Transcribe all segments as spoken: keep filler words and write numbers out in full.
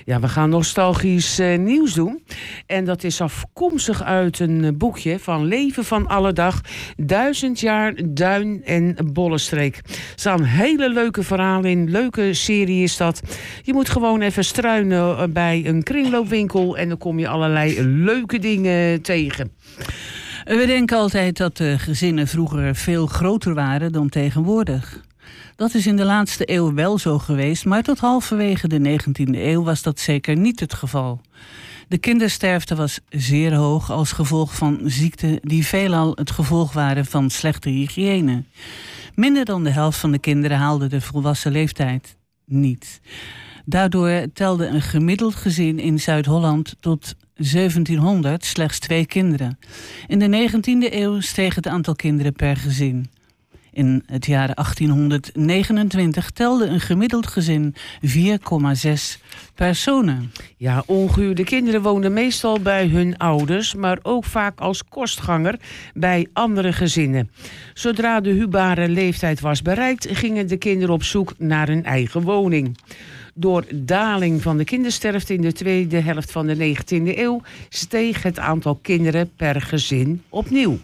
Ja, we gaan nostalgisch uh, nieuws doen. En dat is afkomstig uit een uh, boekje van Leven van Alledag. Duizend jaar Duin en Bollenstreek. Er staan hele leuke verhalen in. Leuke serie is dat. Je moet gewoon even struinen bij een kringloopwinkel. En dan kom je allerlei leuke dingen tegen. We denken altijd dat de gezinnen vroeger veel groter waren dan tegenwoordig. Dat is in de laatste eeuw wel zo geweest, maar tot halverwege de negentiende eeuw was dat zeker niet het geval. De kindersterfte was zeer hoog als gevolg van ziekten die veelal het gevolg waren van slechte hygiëne. Minder dan de helft van de kinderen haalde de volwassen leeftijd niet. Daardoor telde een gemiddeld gezin in Zuid-Holland tot zeventienhonderd slechts twee kinderen. In de negentiende eeuw steeg het aantal kinderen per gezin. In het jaar achttienhonderdnegenentwintig telde een gemiddeld gezin vier komma zes personen. Ja, ongehuwde kinderen woonden meestal bij hun ouders, maar ook vaak als kostganger bij andere gezinnen. Zodra de huwbare leeftijd was bereikt, gingen de kinderen op zoek naar een eigen woning. Door daling van de kindersterfte in de tweede helft van de negentiende eeuw steeg het aantal kinderen per gezin opnieuw.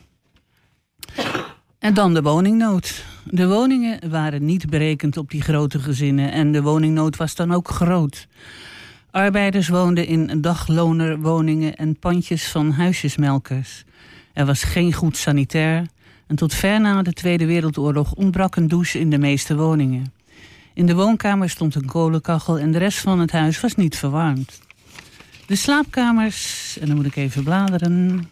En dan de woningnood. De woningen waren niet berekend op die grote gezinnen en de woningnood was dan ook groot. Arbeiders woonden in daglonerwoningen en pandjes van huisjesmelkers. Er was geen goed sanitair en tot ver na de Tweede Wereldoorlog ontbrak een douche in de meeste woningen. In de woonkamer stond een kolenkachel en de rest van het huis was niet verwarmd. De slaapkamers, en dan moet ik even bladeren,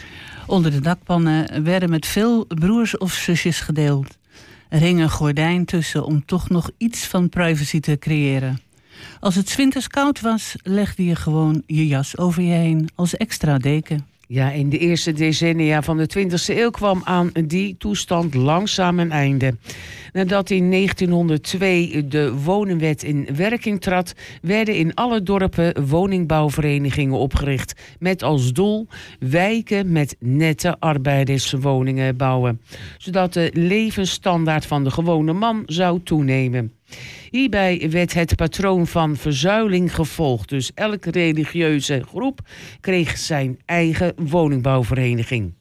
onder de dakpannen werden met veel broers of zusjes gedeeld. Er hing een gordijn tussen om toch nog iets van privacy te creëren. Als het 's winters koud was, legde je gewoon je jas over je heen als extra deken. Ja, in de eerste decennia van de twintigste eeuw kwam aan die toestand langzaam een einde. Nadat in negentienhonderdtwee de woningwet in werking trad, werden in alle dorpen woningbouwverenigingen opgericht, met als doel wijken met nette arbeiderswoningen bouwen, zodat de levensstandaard van de gewone man zou toenemen. Hierbij werd het patroon van verzuiling gevolgd. Dus elke religieuze groep kreeg zijn eigen woningbouwvereniging.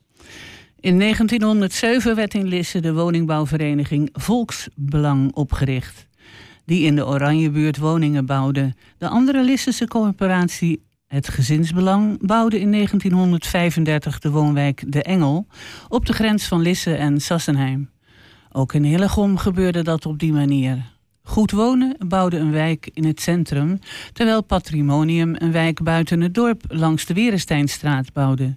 In negentienhonderdzeven werd in Lisse de woningbouwvereniging Volksbelang opgericht, die in de Oranjebuurt woningen bouwde. De andere Lissese corporatie, het Gezinsbelang, bouwde in negentienhonderdvijfendertig de woonwijk De Engel op de grens van Lisse en Sassenheim. Ook in Hillegom gebeurde dat op die manier. Goed Wonen bouwde een wijk in het centrum, terwijl Patrimonium een wijk buiten het dorp langs de Werensteinstraat bouwde.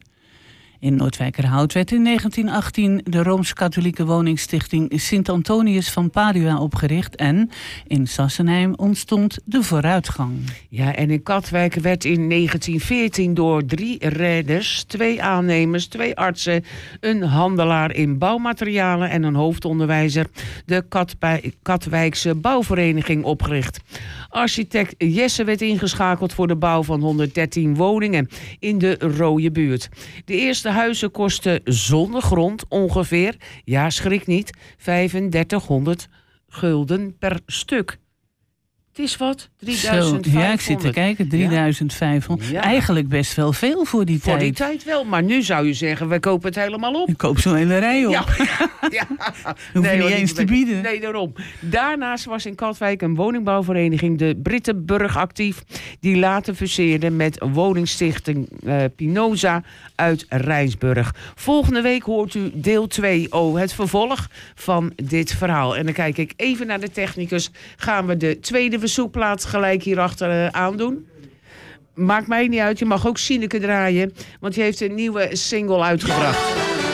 In Noordwijkerhout werd in negentien achttien de Rooms-Katholieke woningstichting Sint Antonius van Padua opgericht en in Sassenheim ontstond de Vooruitgang. Ja, en in Katwijk werd in negentien veertien door drie redders, twee aannemers, twee artsen, een handelaar in bouwmaterialen en een hoofdonderwijzer de Katwij- Katwijkse Bouwvereniging opgericht. Architect Jesse werd ingeschakeld voor de bouw van honderddertien woningen in de Rode Buurt. De eerste huizen kosten zonder grond ongeveer, ja schrik niet, vijfendertighonderd gulden per stuk. Het is wat, drieduizend vijfhonderd. Ja, ik zit te kijken, drieduizend vijfhonderd. Ja. Eigenlijk best wel veel voor die voor tijd. Voor die tijd wel, maar nu zou je zeggen, we kopen het helemaal op. Ik koop zo'n hele rij op. Ja, ja. Hoef nee, je niet eens te bieden. Nee, daarom. Daarnaast was in Katwijk een woningbouwvereniging, de Brittenburg, actief, die later fuseerde met woningstichting uh, Pinoza uit Rijnsburg. Volgende week hoort u deel twee, oh, het vervolg van dit verhaal. En dan kijk ik even naar de technicus. Gaan we de tweede verzoekplaats gelijk hierachter uh, aandoen? Maakt mij niet uit, je mag ook Sineke draaien, want die heeft een nieuwe single uitgebracht.